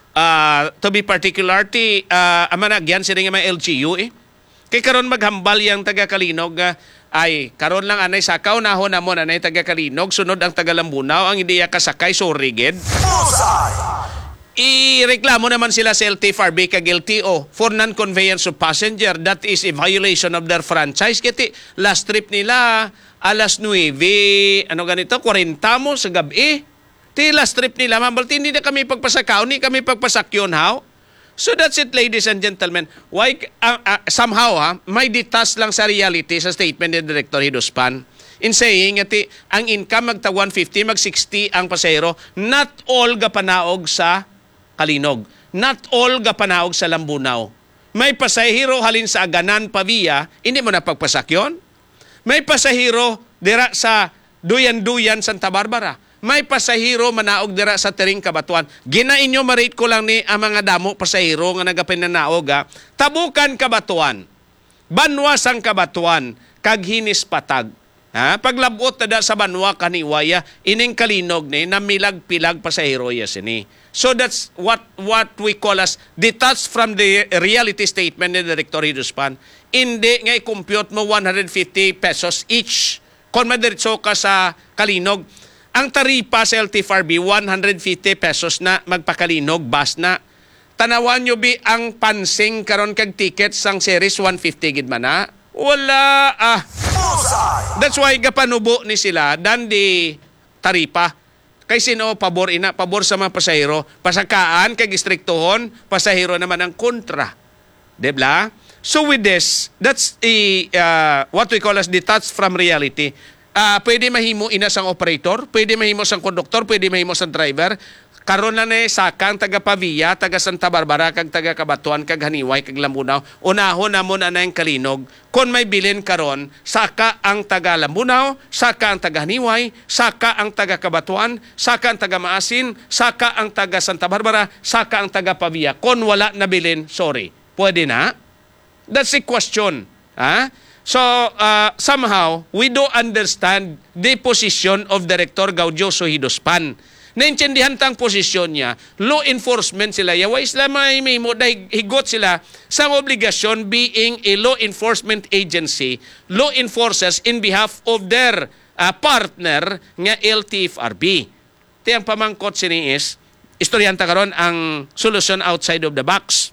uh, to be particular ti uh, amanagyan sila nga mga L G U eh. Kay karon maghambal yang taga Kalinog uh, ay karon lang anay sakaw nahon namon anay taga Kalinog, sunod ang taga Lambunaw, ang hindi kasakay so rigid. Bullseye. Ireklamo naman sila sa L T F R B kag L T O for non-conveyance of passenger. That is a violation of their franchise. Kiti last trip nila alas nueve, ano ganito, forty mo sa gabi. Ti last trip nila, mambalti, hindi na kami pagpasakaw, hindi kami pagpasakyon, how? So that's it, ladies and gentlemen. Why, uh, uh, somehow, ha, may detach lang sa reality sa statement ni Director Hiduspan in saying ati ang income magta one fifty, mag sixty ang pasahero. Not all gapanaog sa Kalinog. Not all gapanaog sa Lambunaw. May pasahero halin sa Aganan, Pavia, hindi mo na pagpasakyon. May pasahero dira sa Duyan-Duyan, Santa Barbara. May pasahero manaog dira sa Tering, Kabatuan. Ginain nyo, marate ko lang ni ang mga damo pasahero nga nagapinanaog ha. Tabukan, Kabatuan. Banwas ang Kabatuan. Kaghinis patag. Ha? Paglabot na da sa Banwa kaniwaya, ining Kalinog ni namilag-pilag pasahero yasini. So that's what what we call as detached from the reality statement ni Director Hiduspan. Hindi nga i-compute mo one hundred fifty pesos each. Kung madiritso ka sa Kalinog, ang taripa sa L T F R B, one hundred fifty pesos na magpakalinog, bus na. Tanawan nyo bi ang pansing karon kag ticket sang series one fifty gid man na? Wala ah. Bullseye. That's why gapanubo ni sila dan di taripa. Kay sino pabor ina, pabor sa mga pasahero, pasakaan kag istriktohon, pasahero naman ang kontra. Debla? So with this, that's a uh, what we call as detached from reality. Uh, pwede mahimo ina sang operator, pwede mahimo sang konduktor, pwede mahimo sang driver. Karon na ni sakang taga Pavia, taga Santa Barbara, kag taga Kabatuan, kag Haniway, kag Lambunaw. Unahon na mo na na yung Kalinog. Kung may bilin karon, saka ang taga Lambunaw, saka ang taga Haniway, saka ang taga Kabatuan, saka ang taga Maasin, saka ang taga Santa Barbara, saka ang taga Pavia. Kung wala na bilin, sorry. Pwede na? That's a question. Ha? So, uh, somehow, we do understand the position of Director Gaudioso Hiduspan. Naintindihan tang posisyon niya, law enforcement sila. Yawa sila may may mo, dahil higot sila sa obligasyon being a law enforcement agency, law enforcers in behalf of their uh, partner nga L T F R B. Tiyang pamangkot sini is, istoryanta karon ang solution outside of the box.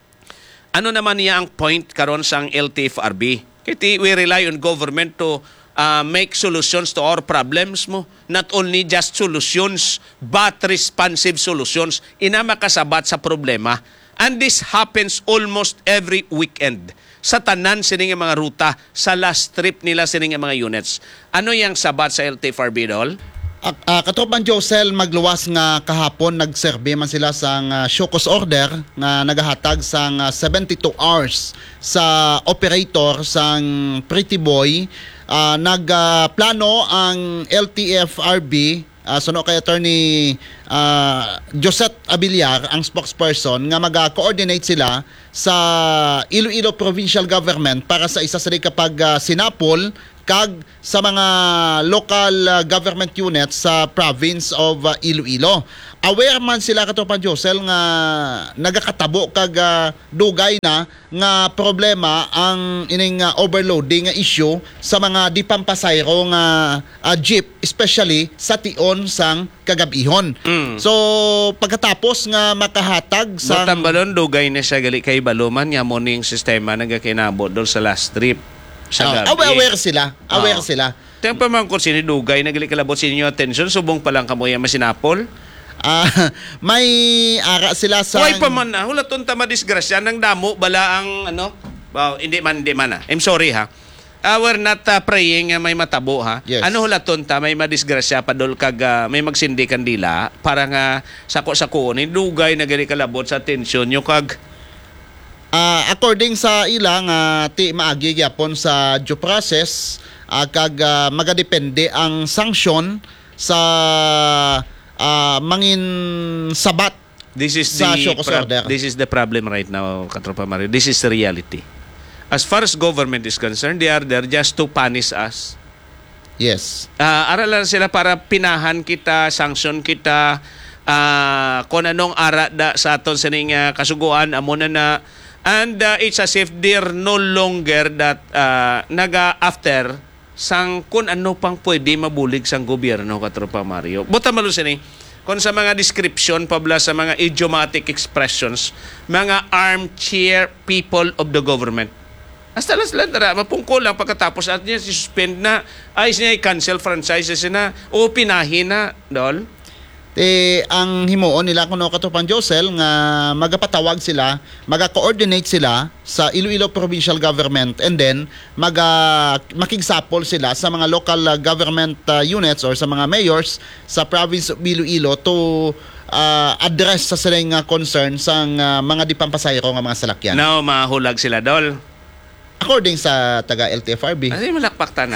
Ano naman niya ang point karon sang L T F R B? Kiti we rely on government to uh, make solutions to our problems mo. Not only just solutions, but responsive solutions. Ina makasabat sa problema. And this happens almost every weekend. Sa tanan sining mga ruta, sa last trip nila sining mga units. Ano yang sabat sa L T F R B, Dol? Uh, uh, Katropan Josel, magluwas nga kahapon nagserbe man sila sang uh, show cause order nga nagahatag sang uh, seventy-two hours sa operator sang Pretty Boy. Uh, nagplano uh, ang L T F R B uh, suno kay attorney uh, Josette Abiliar ang spokesperson nga mag-coordinate sila sa Iloilo Provincial Government para sa isa sa kapag uh, sinapol kag sa mga local uh, government units sa province of uh, Iloilo. Aware man sila Katropan Josel nga nagakatabo kag uh, dugay na nga problema ang ining uh, overloading nga issue sa mga di pampasayro nga uh, jeep, especially sa tion sang kagabihon. Mm. So pagkatapos nga makahatag sa Botang balon dugay na siya gali kay baluman nga morning sistema nagakinabot dol sa last trip. Sa oh, aware sila. Aware oh. sila. Tiyang pamangkot sinidugay, nagilikilabot sa inyo attention, subong pa lang kamoy ang masinapol. Ah, uh, may ara sila sa... Huwag pa man na, hulaton ta madisgrasya ng damo, bala ang ano, well, hindi man, hindi man na. I'm sorry ha. uh, we're not uh, praying nga may matabo ha. Yes. Ano hulaton ta may madisgrasya padol kag uh, may magsindi kandila para nga sako-sako ni dugay na gani kalabot sa tensyon yo kag Ah, according sa ilang ah, ti maagi gyapon sa due process ah, kag ah, magadepende ang sanksyon sa ah, mangin sabat. this is Sa the show cause order. this is the problem right now, Katropa Mario. This is the reality. As far as government is concerned, they are there just to punish us. Yes. Uh, aralan sila para pinahan kita, sanction kita, uh, kung anong ara da sa aton sa ning uh, kasuguan, amo na na. And uh, it's as if they're no longer that uh, naga-after sang kung ano pang pwede mabulig sang gobyerno, Katropa Mario. Buta malo sini, kung sa mga description, pabla sa mga idiomatic expressions, mga armchair people of the government. Hasta las ladra, mapungko lang pagkatapos at niya suspend na, ay niya i-cancel franchises na, o pinahin na, dol. Eh, ang himuon nila kuno Katropan Josel nga magapatawag sila, maga-coordinate sila sa Iloilo Provincial Government and then maga makigsapol sila sa mga local uh, government uh, units or sa mga mayors sa province of Iloilo to uh, address sa silang uh, concern sang uh, mga di pampasayro nga mga salakyan. Now, mahulag sila, dol. According sa taga L T F R B. Kasi malakpak tanay.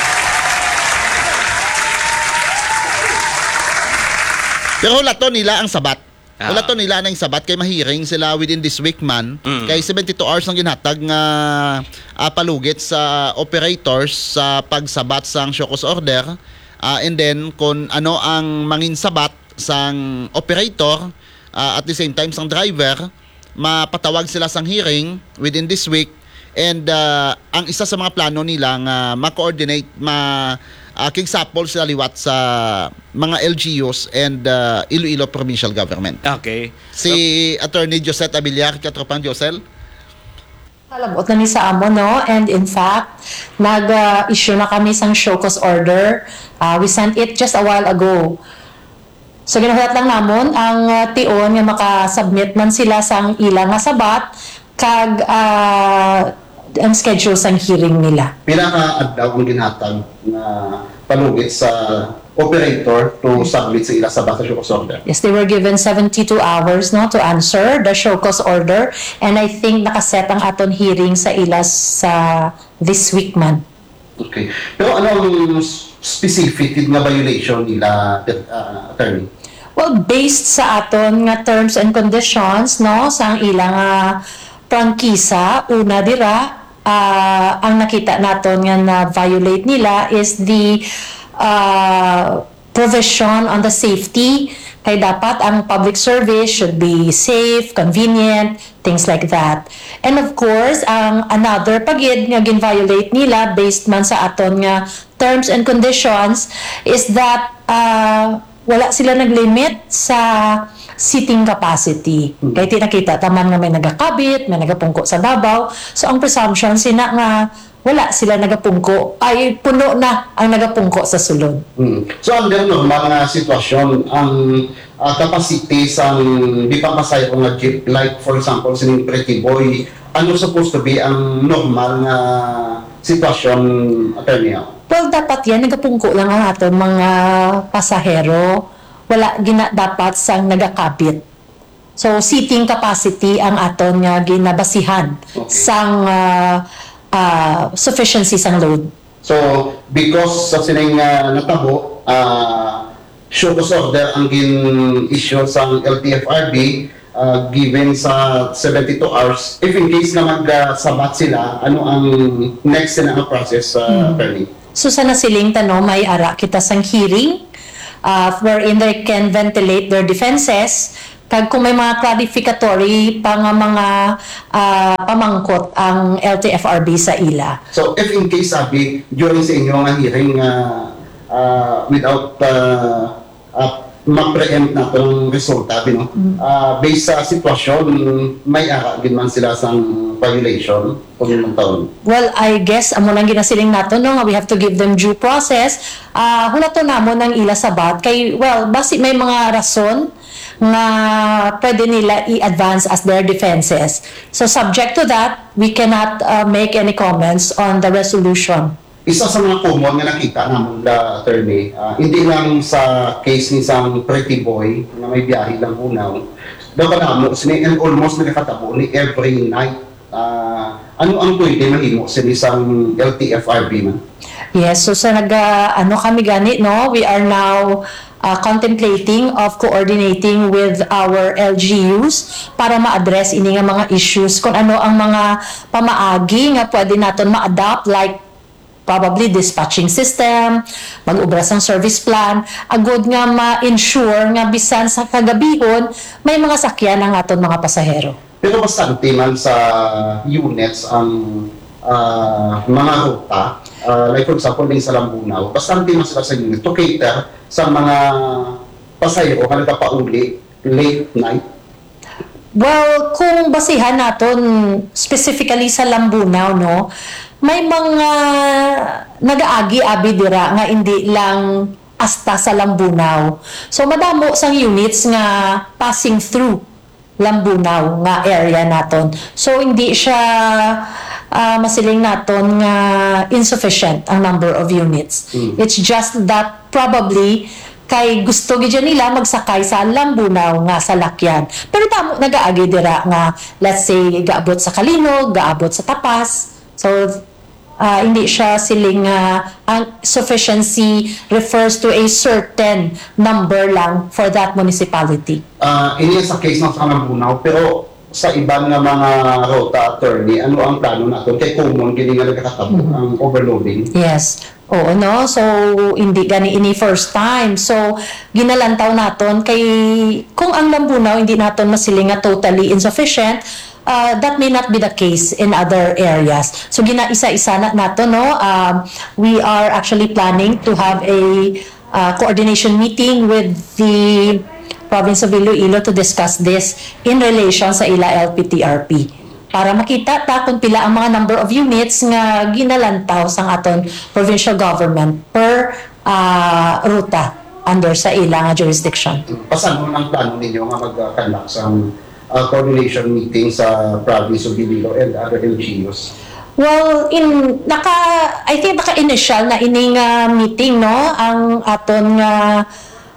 Pero hulaton nila ang sabat. Ah. Hulaton nila na yung sabat kay mahiring sila within this week man. Mm. Kay seventy-two hours ang ginhatag nga uh, palugit sa operators sa pagsabat sang show cause order. Uh, and then kung ano ang mangin sabat sang operator uh, at the same time sang driver, mapatawag sila sang hearing within this week. And uh, ang isa sa mga plano nila nga ma-coordinate, ma uh, kigsapol sila liwat sa mga L G Us and uh, Iloilo Provincial Government. Okay. Si Attorney Josette Abiliar, Katropan Josel. Kalabot na ni sa amo, no? And in fact, nag-issue na kami sang show cause order. Uh, we sent it just a while ago. So, ginahulat lang namon ang uh, tion nga makasubmit man sila sang ilang nga sabat kag uh, ang schedule sang hearing nila. Pinaka-adlaw ang ginhatag na palugit sa operator to submit sa ila sa bata show cause order. Yes, they were given seventy-two hours, no, to answer the show cause order, and I think nakaset ang aton hearing sa ila sa this week man. Okay. Pero ano ang specific nga violation nila, uh, attorney? Well, based sa aton nga terms and conditions, no, sa ang ilang uh, prangkisa, una dira, uh, ang nakita naton nga na violate nila is the uh, provision on the safety. Kay dapat ang public service should be safe, convenient, things like that. And of course, ang another pagid nga gin-violate nila based man sa aton nga terms and conditions is that uh, wala sila nag-limit sa seating capacity. Kaya tinakita, taman nga may nagakabit, may nagapungko sa Davao. So, ang presumption, sina nga wala sila nagapungko, ay puno na ang nagapungko sa sulod. Hmm. So, under normal nga sitwasyon, ang uh, capacity sa di pa pasay ko nga jeep, like for example, sining Pretty Boy, ano supposed to be ang normal nga sitwasyon, attorney? Well, dapat yan, nagapungko lang ang aton mga pasahero. Wala gina dapat sang nagakabit. So, seating capacity ang aton nga ginabasihan Okay. sang uh, uh, sufficiency sang load. So, because sa sining uh, natabo, uh, show cause order ang gin-issue sa L T F R B uh, given sa seventy-two hours. If in case na mag-sabat sila, ano ang next na ang process, uh, attorney? So, sa nasiling tanong, may ara kita sang hearing uh, wherein they can ventilate their defenses. Kag kung may mga clarificatory pa nga mga uh, pamangkot ang L T F R B sa ila. So, if in case, sabi, during sa inyo nga hearing uh, uh, without uh, uh, ma-preempt na itong resulta, no? Ah, based sa sitwasyon, may ara din man sila sang violation kung yung taon. Well, I guess amo nang ginasiling nato no nga we have to give them due process. Ah, uh, hulato namo nang ila sabat kay well, basi may mga rason nga pwede nila i-advance as their defenses. So subject to that, we cannot uh, make any comments on the resolution. Isa sa mga common na nakita namin la attorney, uh, hindi lang sa case ni isang pretty boy na may biyahe lang unaw, daw ka namo, sini and almost nagkatabo ni every night. Uh, ano ang pwede mahimo sa isang L T F R B man? Yes, so sa nag, uh, ano kami gani, no? We are now uh, contemplating of coordinating with our L G Us para ma-address ini nga mga issues kung ano ang mga pamaagi nga pwede naton ma-adopt like probably dispatching system, mag-ubra sang service plan, agod nga ma-ensure nga bisan sa kagabihon, may mga sakyan ang aton mga pasahero. Pero bastante man sa units ang uh, mga ruta, uh, like for example, din sa Lambunaw, bastante man sila sa unit to cater sa mga pasahero na nagpapauli late night. Well, kung basihan naton specifically sa Lambunaw, no, may mga nagaagi-abi dira nga hindi lang asta sa Lambunaw. So madamo sang units nga passing through Lambunaw nga area naton. So hindi siya uh, masiling naton nga insufficient ang number of units. Mm. It's just that probably kay gusto gid nila magsakay sa Lambunaw nga salakyan. Pero tamo nagaagi dira nga let's say gaabot sa Kalinog, gaabot sa Tapas. So, uh, hindi siya siling, uh, ang sufficiency refers to a certain number lang for that municipality. Uh, ini sa case ng Lambunaw, pero sa ibang nga mga rota attorney, ano ang plano natin? Kay common, gini nga nagkakatabo mm-hmm. ang overloading. Yes. Oo, no? So, hindi gani ini first time. So, ginalantaw naton kay, kung ang Lambunaw, hindi naton masiling nga totally insufficient, Uh, that may not be the case in other areas. So gina-isa-isa na nato no. Um, we are actually planning to have a uh, coordination meeting with the province of Iloilo to discuss this in relation sa ila L P T R P. Para makita ta kung pila ang mga number of units nga ginalantaw sang aton provincial government per uh, ruta under sa ila nga jurisdiction. Pasan mo ang plano ninyo nga mag-conduct sa Uh, coordination meeting sa province of Iloilo and other L G Us? Well, in naka I think naka-initial na ining uh, meeting no ang aton nga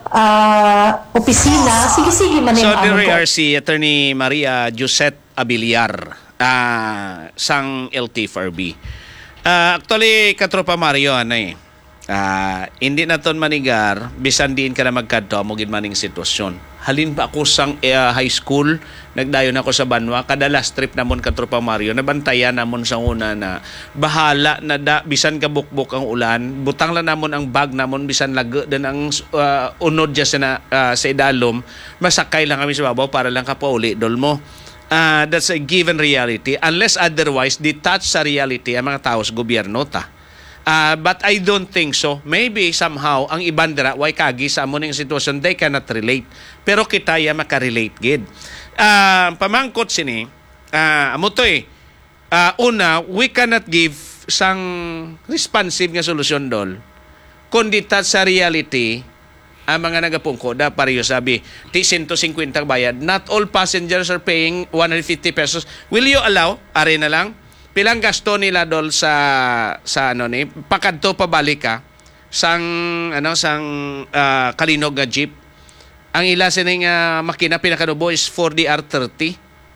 uh, opisina. Sige-sige man So, ano there ko. are si Attorney Maria Josette Abiliar uh, sang L T F R B. Uh, actually, katropa Mario, ano eh, uh, hindi na ton manigar, bisan din ka na magkadto, mo maning sitwasyon. Halin pa ako sang uh, high school, nagdayon ako sa Banwa, kada last trip namon katropa Mario, nabantayan namon sa una na bahala na da, bisan kabukbok ang ulan, butang lang namon ang bag namon, bisan lago din ang uh, unod dyan sa, na, uh, sa idalom, masakay lang kami sa babaw para lang kapauli, dol mo. Uh, that's a given reality. Unless otherwise, detached sa reality ang mga tao sa gobyerno ta. Uh, but I don't think so. Maybe somehow, ang ibandera, why kagi sa amuning sitwasyon, they cannot relate. Pero kita ya makarelate gid. Uh, pamangkot sini, uh, amo to eh, uh, una, we cannot give sang responsive nga solusyon dol. Kundi detached sa reality, ang mga nagapungko, da pareho sabi, ti one hundred fifty bayad. Not all passengers are paying one hundred fifty pesos. Will you allow? Are na lang. Pilang gasto nila dol sa sa ano ni pakadto pabalik ka sang ano sang uh, Kalinog nga jeep. Ang ila sining uh, makina pinakanubo is four D R thirty.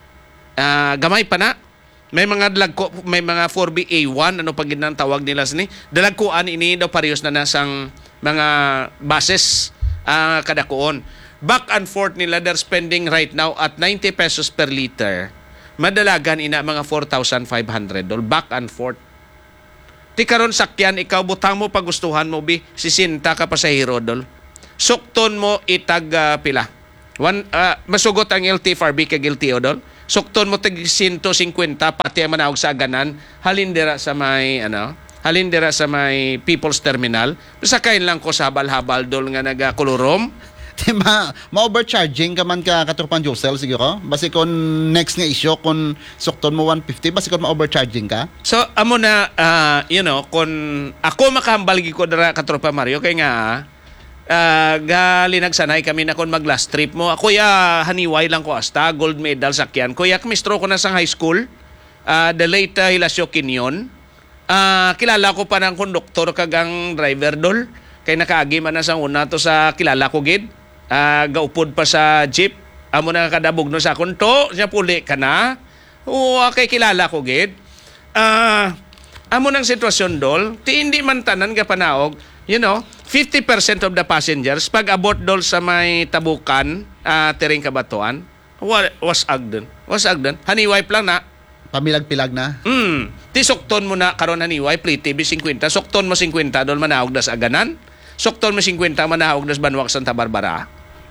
Uh, gamay pa na. May mga dalagko, may mga four B A one ano pag ginang tawag nila sini. Dalagkuan ini daw parehas na nasang mga buses uh, kadakuon. Back and forth nila they're spending right now at ninety pesos per liter. Madalagan ina mga four thousand five hundred dol back and forth. Ti karon sakyan ikaw butang mo pagustuhan mo bi sisinta ka pasahero dol. Sukton mo itag uh, pila. One uh, masugot ang L T F R B kag L T O dol. Sukton mo tag one hundred fifty pati ang manawag sa aganan halindira sa may ano halindira sa may People's Terminal. Sakay lang ko sa habal-habal dol nga naga kolorom. Di ma, ma-overcharging ka man ka katropan Josel siguro. Basi kon next nga issue, kung sukton mo one fifty, basi kon ma-overcharging ka. So, amo na, ah, you know, kung ako makahambal gi ko dara katropa Mario, kay nga, uh, gali nagsanay kami na kung mag-last trip mo. Ako ya, haniway lang ko hasta, gold medal sakyan. Kuya, kumistro ko na sa high school, uh, the late uh, Hilasio Quinion. Uh, kilala ko pa ng konduktor kagang driver dol. Kay nakaagi man na sa una to sa kilala ko gid. Uh, gaupod pa sa jeep. Amo na kadabog no sa kunto. Siya puli ka na. O kay kilala ko gid. Ah... Uh, Amo ng sitwasyon dol, ti hindi man tanan ka panaog, you know, fifty percent of the passengers pag abot dol sa may tabukan, uh, tiring kabatuan, wa, was agden. Was agden. Haniwipe lang na. Pamilag-pilag na. Hmm. Ti sukton mo na karon haniwipe, play T V fifty, sukton mo fifty dol manaog das aganan. Sukton mo fifty manaog das Banwag Santa Barbara.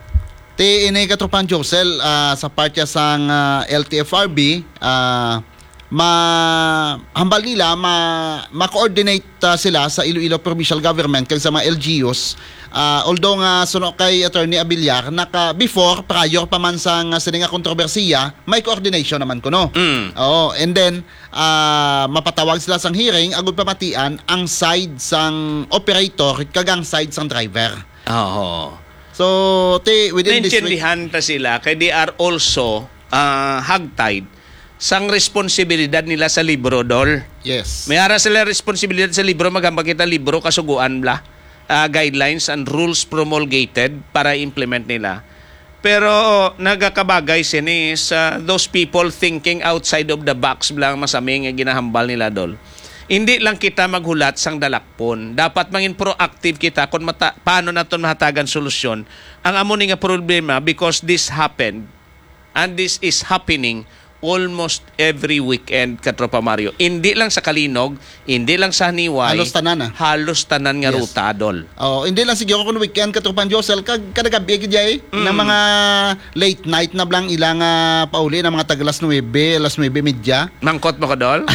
Ti inay katropan Josel, uh, sa partya sang uh, L T F R B, uh, ma hambal nila ma ma-coordinate uh, sila sa Iloilo Provincial Government kag sa mga L G Us, uh, although nga suno kay Attorney Abillar naka before prior pa man sa nga sini nga kontrobersiya may coordination naman kuno. Mm. Oo, and then uh, mapatawag sila sang hearing agud pamatian ang side sang operator kag ang side sang driver. Oo. So te within this week, naintindihan ta sila kay they are also uh, hagtied sang responsibilidad nila sa libro dol. yes. May ara sila responsibilidad sa libro, magambag kita libro kasuguan bla, uh, guidelines and rules promulgated para implement nila. Pero nagakabagay sini sa those people thinking outside of the box blang masaming nga ginahambal nila dol. Hindi lang kita maghulat sang dalakpon. Dapat mangin proactive kita kung mata, paano naton mahatagan solusyon ang amo ni nga problema, because this happened and this is happening almost every weekend, katropa Mario. Hindi lang sa Kalinog, hindi lang sa Haniway. Halos tanan na. Halos tanan nga Yes. ruta, dol. Oh, hindi lang siguro kung weekend katropan Josel kag kada gabi gid jay Mm. ng mga late night na blang ilang uh, pauli ng mga tag alas nuwebe, alas nuwebe media. Mangkot mo ko, dol?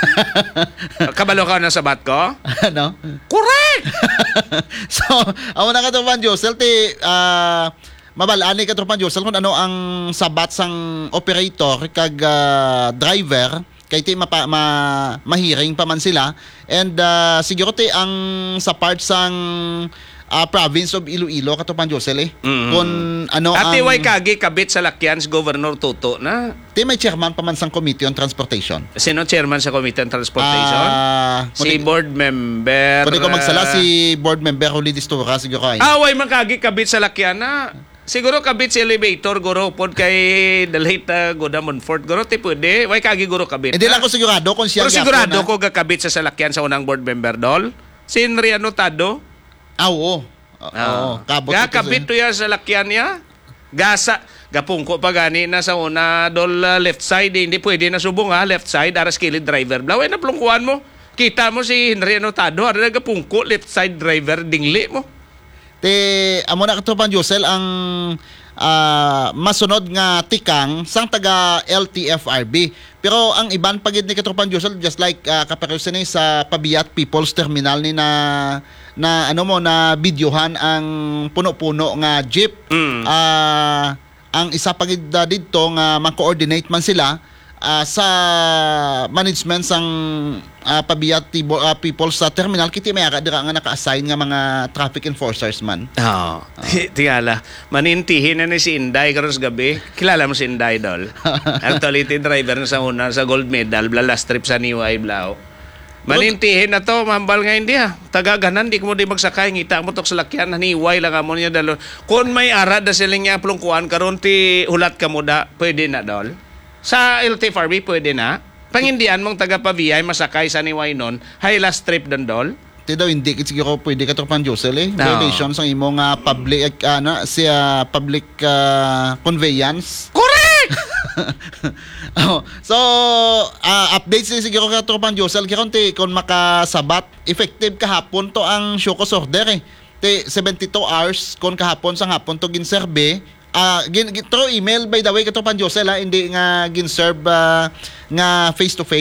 Kabalo ka na sabat ko? Ano? Correct! So, amo na katropan Josel ti uh, mabalaan ni katropan Josel kung ano ang sabat sang operator kag uh, driver kay ti mapa, ma, mahiring pa man sila, and uh, siguro ti ang sa part sang uh, province of Iloilo katropan Josel eh. Mm-hmm. Kung ano Ati ang way kagi kabit sa lakyan si Governor Tuto na ti may chairman pa man sang Committee on Transportation. sino chairman sa Committee on Transportation? Ah, si pwede- board member. pwede ko uh, magsala si board member Juli Distura siguro ay. Ah, way man kagi kabit sa lakyan na. Siguro kabit si elevator guro pod kay the late uh, Goda Monfort guro ti pwede. Way kagi guro kabit. Hindi na. lang ko sigurado kung siya Pero gyapon sigurado na- ko gakabit sa salakyan sa unang board member dol. Si Henry Anotado. Ah, oo. Oo, kabot ito Gakabit siya. to ya sa lakyan niya. Gasa, gapungko pa gani na sa una dol uh, left side, eh, hindi pwede na subong ha, left side, aras kilid driver. Blaway na plungkuan mo. Kita mo si Henry Anotado, ara gapungko, left side driver, dingli mo. Te amo na katropan Josel ang ah, masunod nga tikang sang taga L T F R B. Pero ang iban pagid ni katropan Josel, just like uh, kapareho ni sa Pabiyat People's Terminal ni na na ano mo na videohan ang puno-puno nga jeep. Mm. Ah, ang isa pagid uh, didto nga ma-coordinate man sila ah, sa management sang uh, Pabiyat Tibo- uh, People's uh, Terminal, kiti may aga dira nga naka-assign nga mga traffic enforcers man. Oo. Tingala, manintihin na ni si Inday karos gabi. Kilala mo si Inday, dol? Actually, ti driver na sa una sa gold medal, bla last trip sa Niway, Blau. Manintihin na to, mambal nga hindi ha. Tagaganan, di ko mo di magsakay, ngita mo tok sa lakyan, Niway lang mo niya dalo. Kung may arad na siling niya plungkuan, karon ti hulat ka mo da, pwede na, dol? Sa L T F R B, pwede na? Pangindian mong taga-Paviyay, masakay sa Niway nun, high last trip doon, dol? Ti daw hindi kit siguro pwede ka tropan Josel eh. No. Violation sang imo nga public ano siya public uh, conveyance. Correct! Oh, so uh, updates ni siguro ka tropan Josel karon ti kon makasabat effective kahapon to ang Shokos order eh. Ti seventy-two hours kon kahapon sang hapon to ginserbe. Ah, gin, gin through email by the way ka tropan Josel ha, hindi nga ginserve uh, nga face to face.